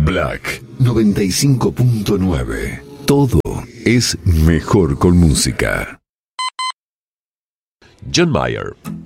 Black 95.9. Todo es mejor con música. John Mayer,